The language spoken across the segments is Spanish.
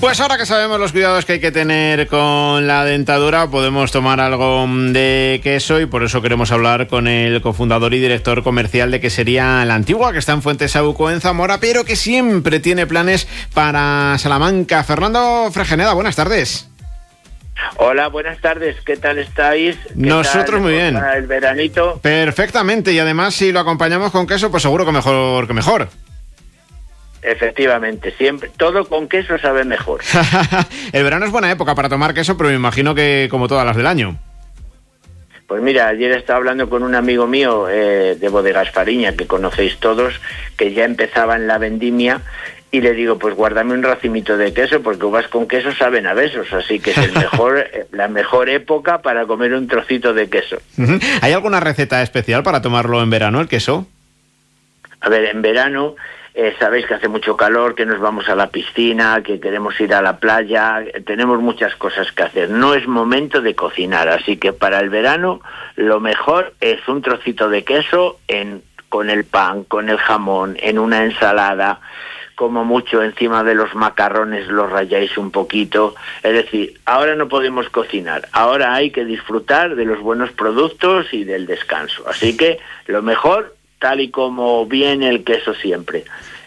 Pues ahora que sabemos los cuidados que hay que tener con la dentadura, podemos tomar algo de queso y por eso queremos hablar con el cofundador y director comercial de Quesería La Antigua, que está en Fuentesauco, en Zamora, pero que siempre tiene planes para Salamanca. Fernando Fregeneda, buenas tardes. Hola, buenas tardes. ¿Qué tal estáis? Nosotros muy bien. ¿El veranito? Perfectamente, y además si lo acompañamos con queso, pues seguro que mejor que mejor. Efectivamente, siempre todo con queso sabe mejor. El verano es buena época para tomar queso, pero me imagino que como todas las del año. Pues mira, ayer estaba hablando con un amigo mío de Bodegas Fariña, que conocéis todos, que ya empezaba en la vendimia, y le digo, pues guárdame un racimito de queso, porque uvas con queso saben a besos, así que es la mejor época para comer un trocito de queso. ¿Hay alguna receta especial para tomarlo en verano, el queso? A ver, en verano... sabéis que hace mucho calor, que nos vamos a la piscina, que queremos ir a la playa, tenemos muchas cosas que hacer. No es momento de cocinar, así que para el verano lo mejor es un trocito de queso con el pan, con el jamón, en una ensalada, como mucho encima de los macarrones los rayáis un poquito. Es decir, ahora no podemos cocinar, ahora hay que disfrutar de los buenos productos y del descanso. Así que lo mejor, tal y como viene el queso siempre,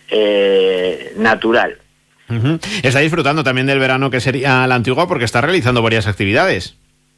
natural. Está disfrutando también del verano Quesería La Antigua porque está realizando varias actividades.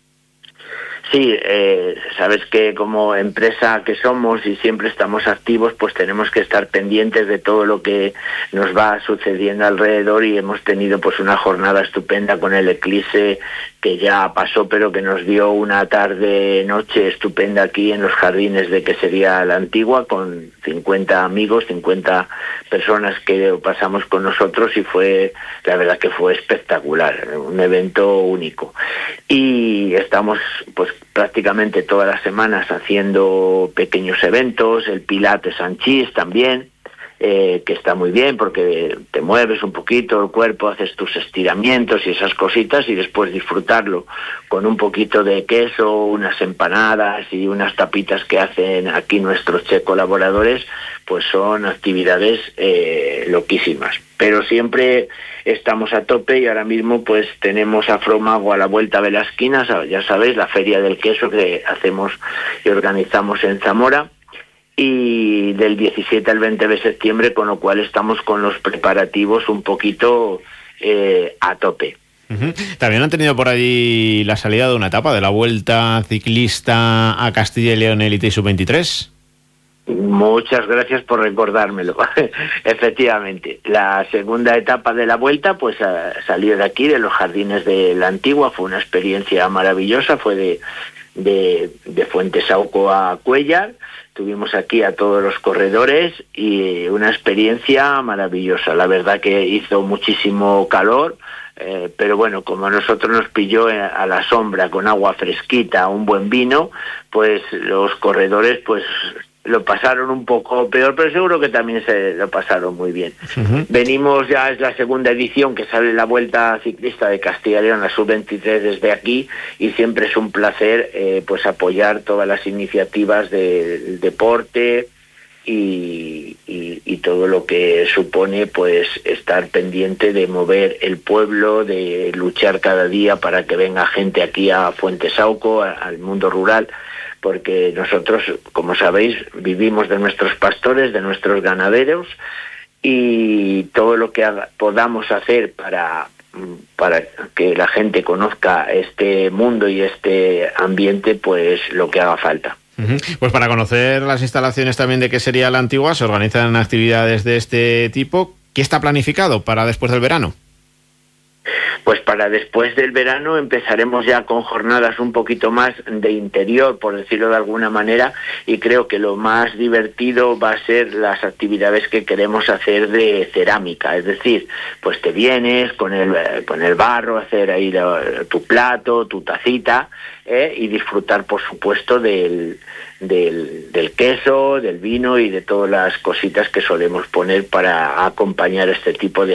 Sí, sabes que como empresa que somos y siempre estamos activos, pues tenemos que estar pendientes de todo lo que nos va sucediendo alrededor, y hemos tenido pues una jornada estupenda con el eclipse que ya pasó, pero que nos dio una tarde-noche estupenda aquí en los jardines de Quesería La Antigua, con 50 amigos, 50 personas que pasamos con nosotros, y la verdad que fue espectacular, un evento único. Y estamos pues prácticamente todas las semanas haciendo pequeños eventos, el Pilates Sanchís también, que está muy bien porque te mueves un poquito el cuerpo, haces tus estiramientos y esas cositas, y después disfrutarlo con un poquito de queso, unas empanadas y unas tapitas que hacen aquí nuestros chef colaboradores, pues son actividades loquísimas. Pero siempre estamos a tope, y ahora mismo pues tenemos a Fromago a la vuelta de la esquina, ya sabéis, la feria del queso que hacemos y organizamos en Zamora, y del 17 al 20 de septiembre, con lo cual estamos con los preparativos un poquito a tope. También han tenido por allí la salida de una etapa de la Vuelta Ciclista a Castilla y León Elite y Sub-23. Muchas gracias por recordármelo. Efectivamente, la segunda etapa de la Vuelta pues salió de aquí, de los jardines de La Antigua. Fue una experiencia maravillosa, fue de Fuentesauco a Cuéllar. Tuvimos aquí a todos los corredores y una experiencia maravillosa. La verdad que hizo muchísimo calor, pero bueno, como a nosotros nos pilló a la sombra, con agua fresquita, un buen vino, pues los corredores pues lo pasaron un poco peor, pero seguro que también se lo pasaron muy bien. Venimos, ya es la segunda edición que sale la Vuelta Ciclista de Castilla y León, la Sub-23, desde aquí, y siempre es un placer pues apoyar todas las iniciativas del deporte y todo lo que supone pues estar pendiente de mover el pueblo, de luchar cada día para que venga gente aquí a Fuentesauco, al mundo rural, porque nosotros, como sabéis, vivimos de nuestros pastores, de nuestros ganaderos, y todo lo que podamos hacer para que la gente conozca este mundo y este ambiente, pues lo que haga falta. Pues para conocer las instalaciones también de Quesería La Antigua, se organizan actividades de este tipo. ¿Qué está planificado para después del verano? Pues para después del verano empezaremos ya con jornadas un poquito más de interior, por decirlo de alguna manera, y creo que lo más divertido va a ser las actividades que queremos hacer de cerámica. Es decir, pues te vienes con el barro, hacer ahí tu plato, tu tacita, y disfrutar, por supuesto, del queso, del vino y de todas las cositas que solemos poner para acompañar este tipo de